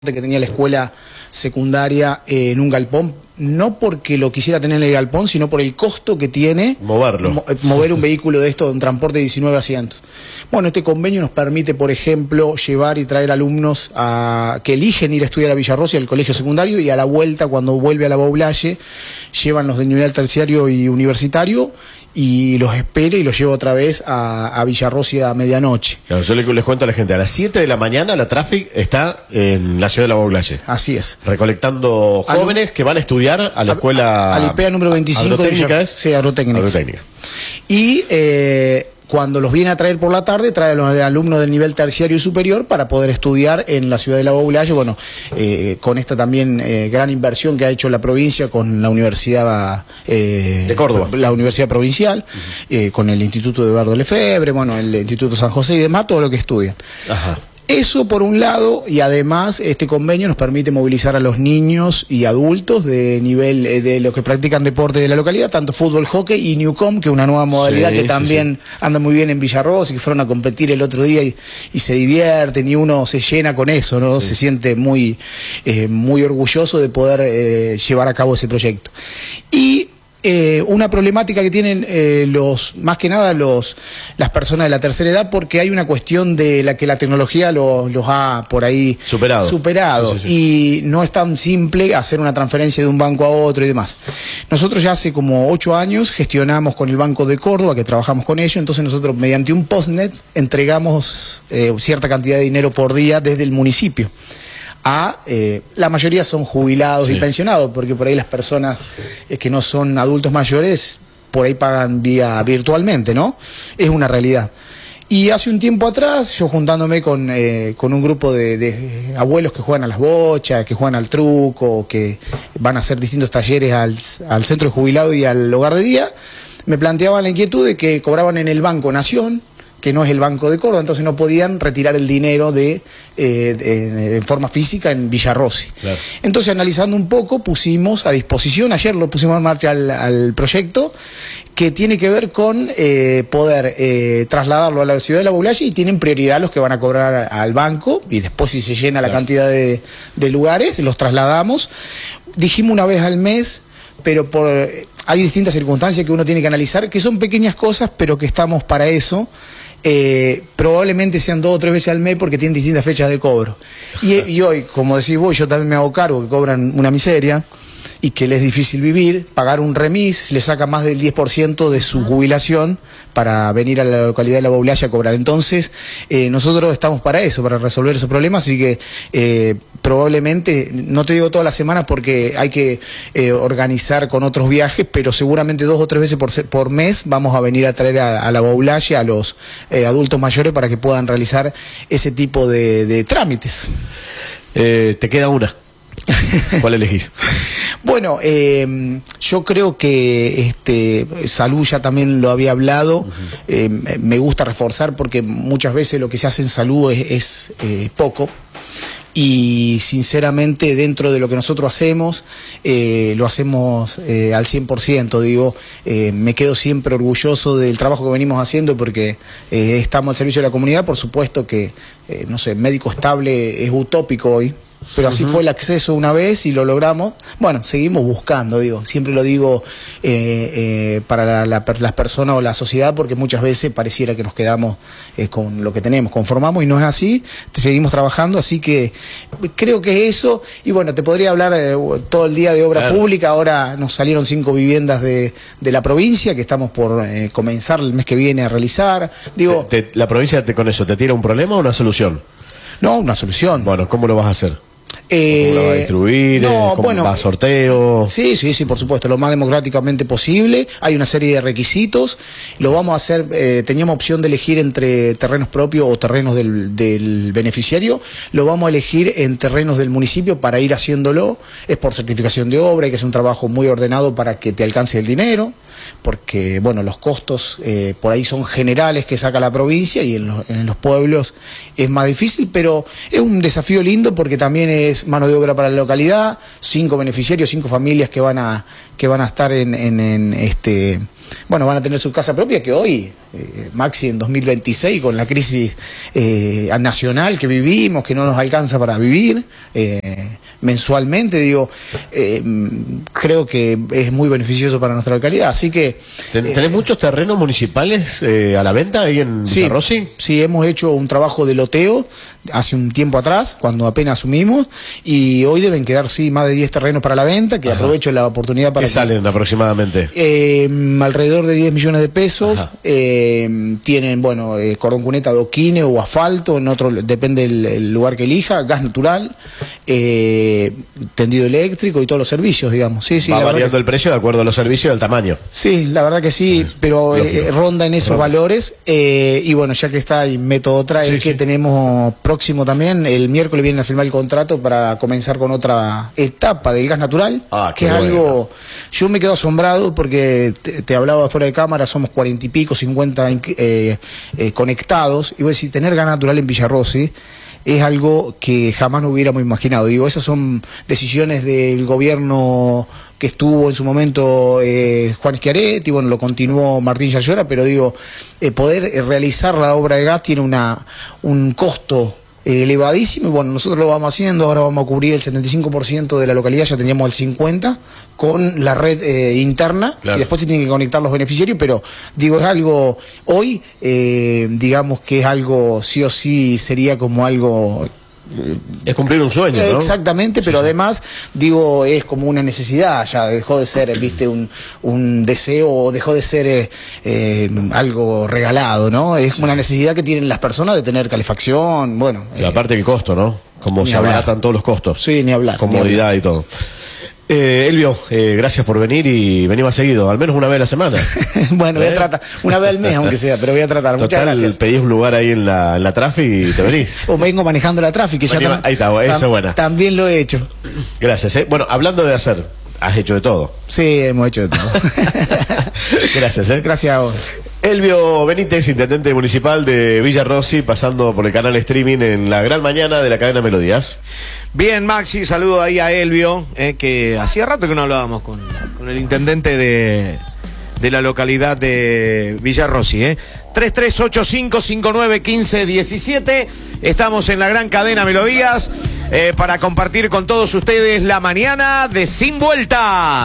que tenía la escuela secundaria en un galpón, no porque lo quisiera tener en el galpón, sino por el costo que tiene mover un vehículo de esto, un transporte de 19 asientos. Bueno, este convenio nos permite, por ejemplo, llevar y traer alumnos que eligen ir a estudiar a Villarrosa, al colegio secundario, y a la vuelta, cuando vuelve a la Baublaye, llevan los de nivel terciario y universitario, y los espero y los llevo otra vez a Villarrosa a medianoche. Claro, yo les cuento a la gente, a las 7 de la mañana la Traffic está en la ciudad de la Baublaye. Así es. Recolectando jóvenes que van a estudiar a la escuela... Al IPEA número 25 ¿Agrotécnica de es? Sí, agrotécnica. Y cuando los viene a traer por la tarde, trae a los alumnos del nivel terciario y superior para poder estudiar en la ciudad de la Baublaye. Bueno, con esta también gran inversión que ha hecho la provincia con la Universidad de Córdoba, la Universidad Provincial, con el Instituto de Eduardo Lefebvre, bueno, el Instituto San José y demás, todo lo que estudian. Ajá. Eso por un lado, y además este convenio nos permite movilizar a los niños y adultos de nivel de los que practican deporte de la localidad, tanto fútbol, hockey y Newcom, que es una nueva modalidad que también anda muy bien en Villarrosa y que fueron a competir el otro día y se divierten, y uno se llena con eso, ¿no? Se siente muy orgulloso de poder llevar a cabo ese proyecto. Y una problemática que tienen más que nada las personas de la tercera edad, porque hay una cuestión de la que la tecnología los ha por ahí superado. Y no es tan simple hacer una transferencia de un banco a otro y demás. Nosotros ya hace como 8 años gestionamos con el Banco de Córdoba, que trabajamos con ellos, entonces nosotros mediante un postnet entregamos cierta cantidad de dinero por día desde el municipio. La mayoría son jubilados y pensionados, porque por ahí las personas que no son adultos mayores, por ahí pagan virtualmente, ¿no? Es una realidad. Y hace un tiempo atrás, yo juntándome con un grupo de abuelos que juegan a las bochas, que juegan al truco, que van a hacer distintos talleres al centro de jubilado y al hogar de día, me planteaban la inquietud de que cobraban en el Banco Nación, que no es el Banco de Córdoba, entonces no podían retirar el dinero en forma física en Villarrosa. Claro. Entonces, analizando un poco, pusimos a disposición, ayer lo pusimos en marcha al proyecto, que tiene que ver con poder trasladarlo a la ciudad de la Baublaye, y tienen prioridad los que van a cobrar al banco, y después si se llena la cantidad de lugares, los trasladamos. Dijimos una vez al mes, pero hay distintas circunstancias que uno tiene que analizar, que son pequeñas cosas, pero que estamos para eso. Probablemente sean 2 o 3 veces al mes, porque tienen distintas fechas de cobro. Y hoy, como decís vos, yo también me hago cargo, que cobran una miseria y que les es difícil vivir. Pagar un remis le saca más del 10% de su jubilación para venir a la localidad de la Baublaye a cobrar. Entonces, nosotros estamos para eso, para resolver esos problemas, así que probablemente, no te digo todas las semanas porque hay que organizar con otros viajes, pero seguramente 2 o 3 veces por mes vamos a venir a traer a la Baublaye a los adultos mayores para que puedan realizar ese tipo de trámites. Te queda una. ¿Cuál elegís? Bueno, yo creo que salud ya también lo había hablado. Me gusta reforzar porque muchas veces lo que se hace en salud es poco. Y sinceramente, dentro de lo que nosotros hacemos, lo hacemos al 100%, digo, me quedo siempre orgulloso del trabajo que venimos haciendo, porque estamos al servicio de la comunidad. Por supuesto que, no sé, médico estable es utópico hoy, pero así fue el acceso una vez y lo logramos. Bueno, seguimos buscando, digo, siempre lo digo para las personas o la sociedad, porque muchas veces pareciera que nos quedamos con lo que tenemos, conformamos, y no es así, seguimos trabajando, así que creo que es eso. Y bueno, te podría hablar todo el día de obra pública. Ahora nos salieron 5 viviendas de la provincia que estamos por comenzar el mes que viene a realizar. Digo, ¿La provincia con eso te tira un problema o una solución? No, una solución. Bueno, ¿cómo lo vas a hacer? ¿Cómo lo va a distribuir? ¿Cómo va a sorteo? Sí, por supuesto, lo más democráticamente posible. Hay una serie de requisitos. Lo vamos a hacer, teníamos opción de elegir entre terrenos propios o terrenos del beneficiario. Lo vamos a elegir en terrenos del municipio para ir haciéndolo. Es por certificación de obra, hay que hacer un trabajo muy ordenado para que te alcance el dinero, porque bueno, los costos por ahí son generales que saca la provincia, y en los pueblos es más difícil, pero es un desafío lindo porque también es mano de obra para la localidad. 5 beneficiarios, 5 familias que van a estar bueno, van a tener su casa propia, que hoy Maxi, en 2026, con la crisis nacional que vivimos, que no nos alcanza para vivir mensualmente, digo, creo que es muy beneficioso para nuestra localidad. Así que... ¿Tenés muchos terrenos municipales a la venta ahí en Villarrossi? Sí, hemos hecho un trabajo de loteo hace un tiempo atrás, cuando apenas asumimos, y hoy deben quedar, más de 10 terrenos para la venta, que aprovecho la oportunidad para... ¿Qué salen aproximadamente? Alrededor de 10 millones de pesos. Tienen, cordón cuneta, adoquine o asfalto, en otro, depende del lugar que elija, gas natural, tendido eléctrico y todos los servicios, digamos. Sí, va variando el precio de acuerdo a los servicios y al tamaño. Sí, la verdad que sí, pero ronda en esos valores. Y bueno, ya que está, y meto otra, es que tenemos próximo también, el miércoles vienen a firmar el contrato para comenzar con otra etapa del gas natural, que es algo, yo me quedo asombrado porque te hablaba fuera de cámara, somos 40 y pico, 50 conectados, y voy a decir, tener gas natural en Villarrossi es algo que jamás nos hubiéramos imaginado. Digo, esas son decisiones del gobierno que estuvo en su momento Juan Schiaretti, lo continuó Martín Yarlora, pero digo, poder realizar la obra de gas tiene un costo elevadísimo, y nosotros lo vamos haciendo. Ahora vamos a cubrir el 75% de la localidad, ya teníamos el 50% con la red interna, y después se tienen que conectar los beneficiarios, pero digo, es algo, hoy digamos que es algo, sí o sí sería como algo... Es cumplir un sueño, ¿no? Exactamente, pero además, digo, es como una necesidad, ya dejó de ser, un deseo, o dejó de ser algo regalado, ¿no? Es una necesidad que tienen las personas de tener calefacción, aparte del costo, ¿no? Como se abaratan todos los costos. Sí, ni hablar. Comodidad y todo. Elvio, gracias por venir, y vení más seguido, al menos una vez a la semana. Voy a tratar, una vez al mes aunque sea, pero voy a tratar. Muchas gracias. Pedís un lugar ahí en la Traffic y te venís. O vengo manejando la Traffic, que ahí está, eso es buena. También lo he hecho. Gracias. Bueno, hablando de hacer, has hecho de todo. Sí, hemos hecho de todo. Gracias. Gracias a vos. Elvio Benítez, intendente municipal de Villarrossi, pasando por el canal streaming en la gran mañana de la cadena Melodías. Bien, Maxi, saludo ahí a Elvio, que hacía rato que no hablábamos con el intendente de la localidad de Villarrossi. 3385591517. Estamos en la gran cadena Melodías para compartir con todos ustedes la mañana de Sin Vuelta.